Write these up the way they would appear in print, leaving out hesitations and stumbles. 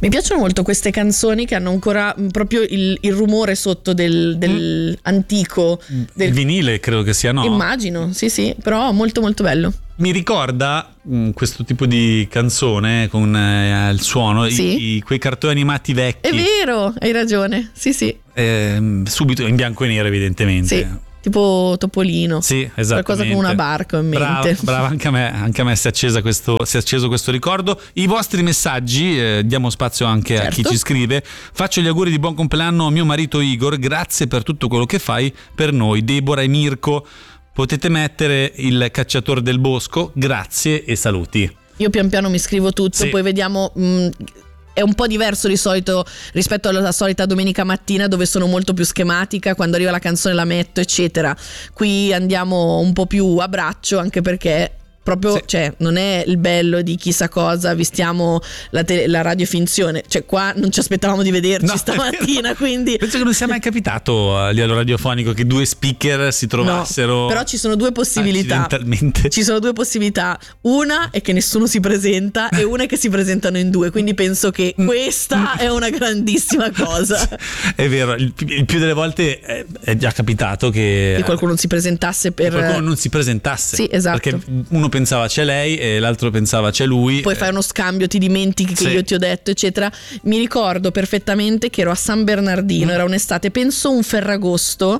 Mi piacciono molto queste canzoni che hanno ancora proprio il rumore sotto del antico del vinile, credo che sia, no? Immagino, sì, però molto molto bello. Mi ricorda questo tipo di canzone con il suono, sì. quei cartoni animati vecchi. È vero, hai ragione, sì. Subito in bianco e nero, evidentemente. Sì. Tipo Topolino, sì, esattamente. Qualcosa con una barca in mente. Brava, anche a me si è acceso questo ricordo. I vostri messaggi, diamo spazio anche a chi ci scrive. Faccio gli auguri di buon compleanno a mio marito Igor, grazie per tutto quello che fai per noi. Deborah e Mirko, potete mettere il cacciatore del bosco, grazie e saluti. Io pian piano mi scrivo tutto, poi vediamo. È un po' diverso di solito rispetto alla solita domenica mattina, dove sono molto più schematica, quando arriva la canzone la metto eccetera. Qui andiamo un po' più a braccio, anche perché proprio, cioè, non è il bello di chissà cosa, vistiamo la radiofinzione, cioè qua non ci aspettavamo di vederci stamattina, quindi penso che non sia mai capitato a livello radiofonico che due speaker si trovassero. No, però ci sono due possibilità. Ci sono due possibilità, una è che nessuno si presenta e una è che si presentano in due, quindi penso che questa è una grandissima cosa. È vero, il più delle volte è già capitato che qualcuno non si presentasse qualcuno non si presentasse. Sì, esatto. Perché uno pensava c'è lei e l'altro pensava c'è lui. Poi fai uno scambio, ti dimentichi che io ti ho detto eccetera. Mi ricordo perfettamente che ero a San Bernardino, era un'estate, penso un Ferragosto,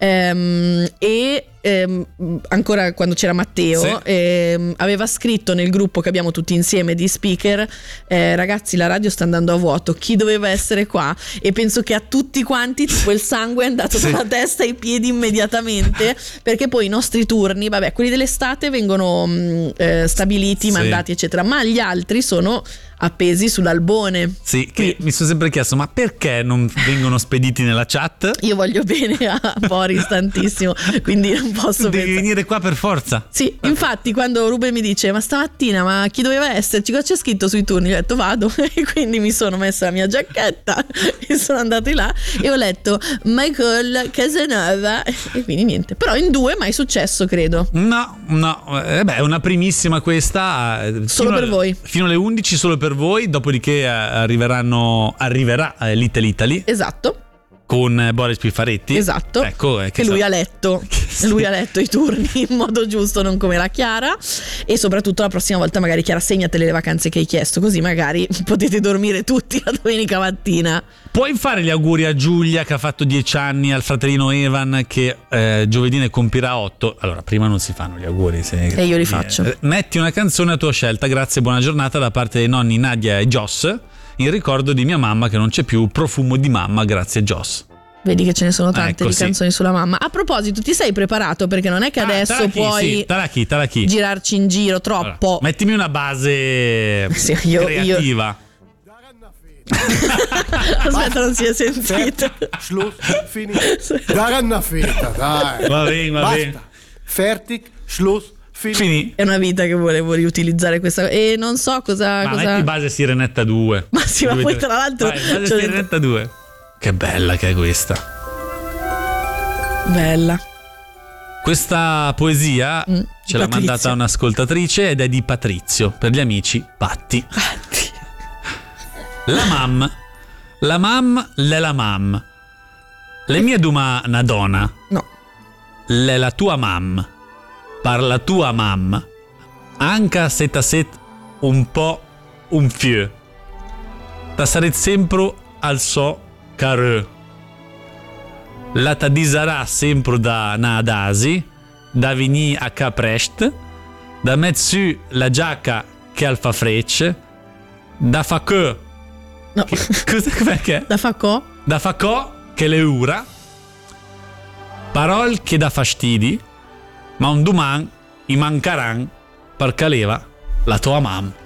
e ancora quando c'era Matteo, aveva scritto nel gruppo che abbiamo tutti insieme di speaker, ragazzi, la radio sta andando a vuoto, chi doveva essere qua? E penso che a tutti quanti tipo il sangue è andato dalla testa ai piedi immediatamente, perché poi i nostri turni, vabbè, quelli dell'estate vengono stabiliti, mandati eccetera, ma gli altri sono appesi sull'albone. Sì, che mi sono sempre chiesto, ma perché non vengono spediti nella chat? Io voglio bene a Boris tantissimo, quindi non posso devi venire qua per forza. Sì, infatti quando Ruben mi dice ma stamattina ma chi doveva esserci, cosa c'è scritto sui turni, ho detto vado e quindi mi sono messa la mia giacchetta e sono andati là e ho letto Michael Casanova e quindi niente, però in due mai successo, credo. No, è una primissima questa, solo per voi, fino alle 11 solo per voi, dopodiché arriverà Little Italy. Esatto. Con Boris Piffaretti. Esatto. Ecco, che lui ha letto. Lui ha letto i turni in modo giusto, non come la Chiara. E soprattutto la prossima volta magari Chiara segnatele le vacanze che hai chiesto, così magari potete dormire tutti la domenica mattina. Puoi fare gli auguri a Giulia che ha fatto 10 anni, al fratellino Evan che giovedì ne compirà 8. Allora, prima non si fanno gli auguri e io li faccio. Metti una canzone a tua scelta, grazie, buona giornata da parte dei nonni Nadia e Joss, in ricordo di mia mamma che non c'è più, profumo di mamma, grazie Joss. Vedi che ce ne sono tante di canzoni sulla mamma. A proposito, ti sei preparato? Perché non è che adesso puoi girarci in giro troppo. Allora, mettimi una base creativa. Aspetta, non si è sentito. Schluss, finito. Daran feta, dai. Va bene. Fertig, Schluss, finì. È una vita che volevo riutilizzare questa e non so cosa. Metti base Sirenetta 2. Ma sì, ma poi tra l'altro base Sirenetta 2. Che bella che è questa. Bella. Questa poesia ce l'ha mandata un'ascoltatrice ed è di Patrizio, per gli amici Patti. La mam, la mam. Le mie duma una donna. No. Le la tua mam. Parla tua mam. Anca set un po' un fieu. Ta saret sempre al so careux. La ta disarà sempre da nadasi, da vini a caprest, da met su la giacca che al fa frecce, da fa che. No. Perché? Da fa co? Da fa co che le ura, parol che da fastidi, ma un duman i mancaran per caleva la tua mam.